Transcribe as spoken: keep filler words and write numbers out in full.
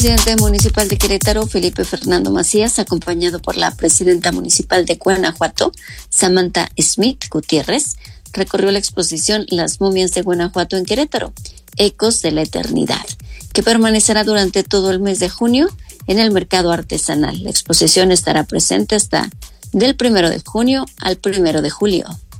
El presidente municipal de Querétaro, Felipe Fernando Macías, acompañado por la presidenta municipal de Guanajuato, Samantha Smith Gutiérrez, recorrió la exposición Las momias de Guanajuato en Querétaro, Ecos de la Eternidad, que permanecerá durante todo el mes de junio en el mercado artesanal. La exposición estará presente hasta del primero de junio al primero de julio.